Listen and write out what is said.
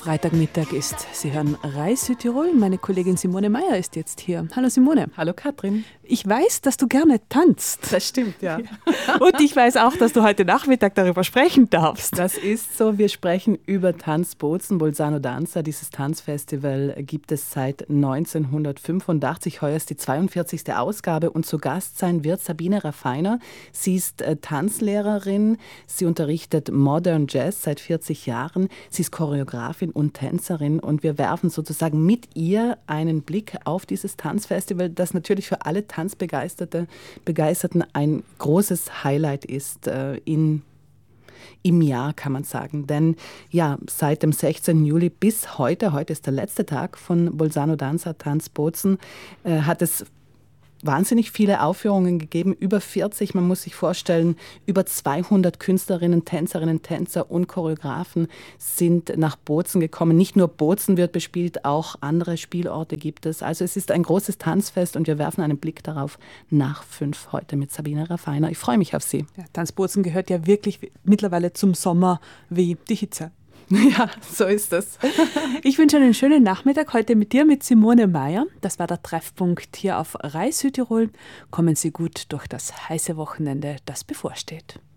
Freitagmittag ist. Sie hören Reis Südtirol. Meine Kollegin Simone Meier ist jetzt hier. Hallo Simone. Hallo Katrin. Ich weiß, dass du gerne tanzt. Das stimmt, ja. Und ich weiß auch, dass du heute Nachmittag darüber sprechen darfst. Das ist so. Wir sprechen über Tanz Bozen, Bolzano Danza. Dieses Tanzfestival gibt es seit 1985. Heuer ist die 42. Ausgabe und zu Gast sein wird Sabine Raffiner. Sie ist Tanzlehrerin. Sie unterrichtet Modern Jazz seit 40 Jahren. Sie ist Choreografin und Tänzerin und wir werfen sozusagen mit ihr einen Blick auf dieses Tanzfestival, das natürlich für alle Tanzbegeisterten ein großes Highlight ist im Jahr, kann man sagen. Denn ja, seit dem 16. Juli bis heute ist der letzte Tag von Bolzano Danza Tanz Bozen, hat es wahnsinnig viele Aufführungen gegeben, über 40, man muss sich vorstellen, über 200 Künstlerinnen, Tänzerinnen, Tänzer und Choreografen sind nach Bozen gekommen. Nicht nur Bozen wird bespielt, auch andere Spielorte gibt es. Also es ist ein großes Tanzfest und wir werfen einen Blick darauf nach 5 heute mit Sabine Raffiner. Ich freue mich auf Sie. Ja, Tanz Bozen gehört ja wirklich mittlerweile zum Sommer wie die Hitze. Ja, so ist es. Ich wünsche einen schönen Nachmittag heute mit dir, mit Simone Meier. Das war der Treffpunkt hier auf Reis Südtirol. Kommen Sie gut durch das heiße Wochenende, das bevorsteht.